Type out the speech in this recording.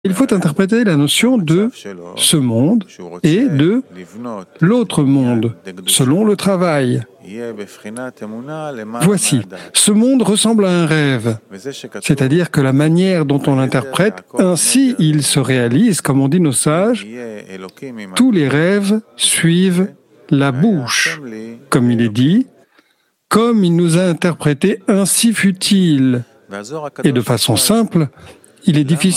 Il faut interpréter la notion de ce monde et de l'autre monde, selon le travail. Voici, ce monde ressemble à un rêve, c'est-à-dire que la manière dont on l'interprète, ainsi il se réalise, comme on dit nos sages, tous les rêves suivent la bouche. Comme il est dit, comme il nous a interprété, ainsi fut-il. Et de façon simple, il est difficile